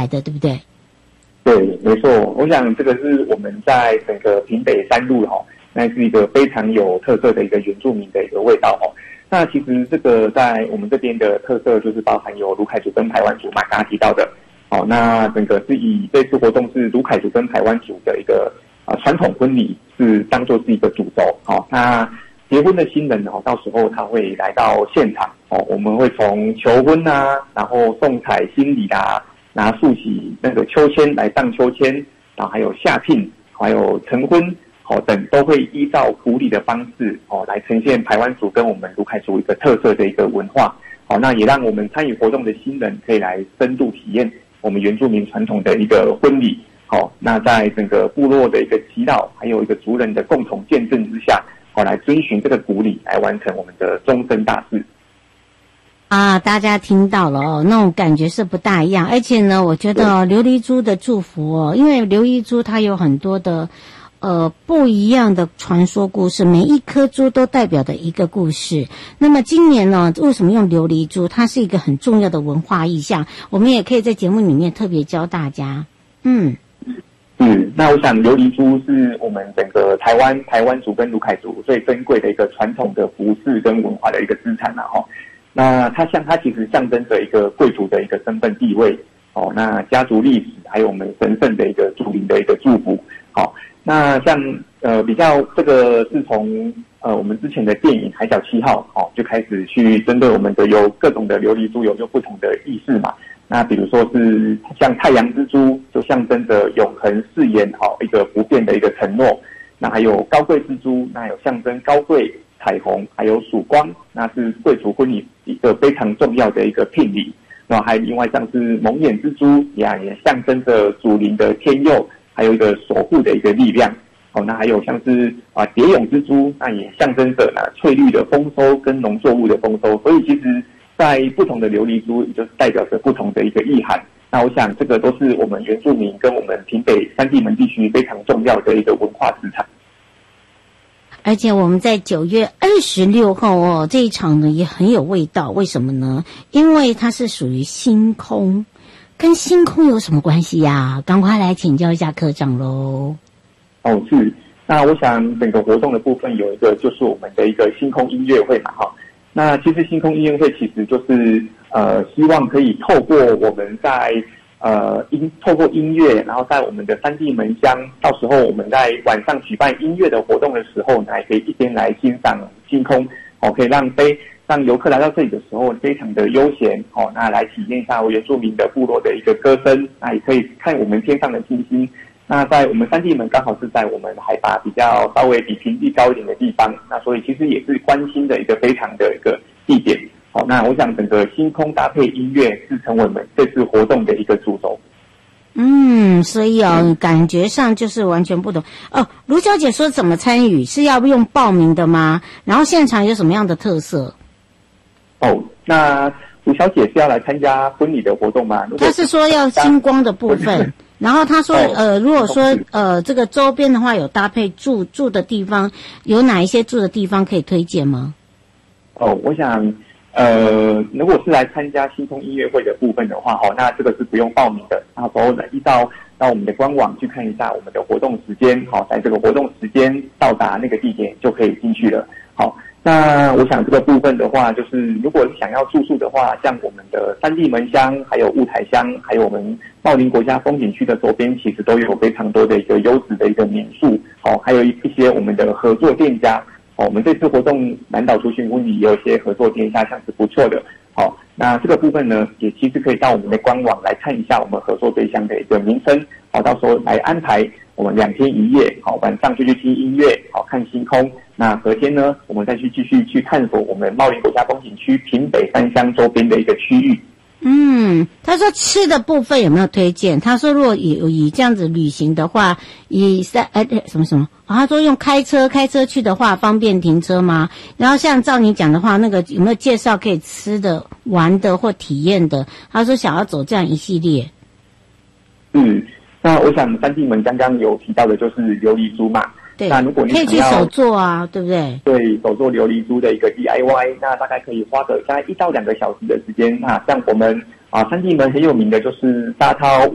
来的，对不对？ 对，没错。我想这个是我们在整个屏北山路那是一个非常有特色的一个原住民的一个味道那其实这个在我们这边的特色就是包含有鲁凯族跟排湾族嘛，刚刚提到的。那整个是以这次活动是鲁凯族跟排湾族的一个传统婚礼是当作是一个主轴那结婚的新人到时候他会来到现场我们会从求婚然后送彩新礼拿竖起那个秋千来荡秋千，然后还有下聘，还有成婚等都会依照古礼的方式来呈现排湾族跟我们鲁凯族一个特色的一个文化那也让我们参与活动的新人可以来深度体验我们原住民传统的一个婚礼那在整个部落的一个祈祷还有一个族人的共同见证之下来遵循这个古礼来完成我们的终身大事大家听到了那种感觉是不大一样。而且呢，我觉得琉璃珠的祝福因为琉璃珠它有很多的不一样的传说故事，每一颗珠都代表的一个故事。那么今年呢，为什么用琉璃珠？它是一个很重要的文化意象，我们也可以在节目里面特别教大家。 那我想琉璃珠是我们整个台湾族跟鲁凯族最珍贵的一个传统的服饰跟文化的一个资产那它其实象征着一个贵族的一个身份地位那家族历史还有我们神圣的一个祖灵的一个祝福那像比较这个是从我们之前的电影《海角七号》就开始去针对我们的有各种的琉璃珠有不同的意思嘛。那比如说是像太阳之珠，就象征着永恒誓言一个不变的一个承诺。那还有高贵之珠，那有象征高贵、彩虹，还有曙光，那是贵族婚礼一个非常重要的一个聘礼。那还有另外像是蒙眼之珠，也象征着祖灵的天佑，还有一个守护的一个力量。那还有像是蝶蛹之珠，那也象征着翠绿的丰收跟农作物的丰收。所以其实在不同的琉璃珠也就是代表着不同的一个意涵。那我想这个都是我们原住民跟我们屏北三地门地区非常重要的一个文化资产。 而且我们在9月26号这一场呢也很有味道。为什么呢？因为它是属于星空。跟星空有什么关系呀？赶快来请教一下科长咯。 是。那我想整个活动的部分有一个就是我们的一个星空音乐会嘛那其实星空音乐会其实就是希望可以透过我们在透过音乐，然后在我们的三地门乡，到时候我们在晚上举办音乐的活动的时候呢，还可以一边来欣赏星空可以让游客来到这里的时候非常的悠闲那来体验一下原住民的部落的一个歌声，那也可以看我们天上的星星。那在我们三地门刚好是在我们海拔比较稍微比平地高一点的地方，那所以其实也是关心的一个非常的一个地点那我想整个星空搭配音乐是成为我们这次活动的一个主轴。 所以感觉上就是完全不同卢小姐说怎么参与，是要用报名的吗？然后现场有什么样的特色？ 那卢小姐是要来参加婚礼的活动吗？ 她是说要星光的部分然后她说如果说这个周边的话有搭配住的地方，有哪一些住的地方可以推荐吗？ 我想如果是来参加星空音乐会的部分的话那这个是不用报名的，然后依照到我们的官网去看一下我们的活动时间在这个活动时间到达那个地点就可以进去了。那我想这个部分的话，就是如果想要住宿的话，像我们的三地门乡还有雾台乡还有我们茂林国家风景区的周边，其实都有非常多的一个优质的一个民宿还有一些我们的合作店家我们这次活动南岛族群婚礼也有一些合作店家像是不错的那这个部分呢也其实可以到我们的官网来看一下我们合作对象的一个名称到时候来安排我们2天1夜晚上就去听音乐看星空，那隔天呢我们再去继续去探索我们茂林国家风景区屏北三乡周边的一个区域。 他说吃的部分有没有推荐？他说如果以这样子旅行的话，他说用开车去的话方便停车吗？然后像照你讲的话，那个有没有介绍可以吃的玩的或体验的？他说想要走这样一系列。 那我想三地门刚刚有提到的就是琉璃珠嘛， 对， 那如果你可以去手做啊，对不对？ 对，手做琉璃珠的一个 DIY， 那大概可以花个大概1到2个小时的时间。那像我们三地门很有名的就是沙涛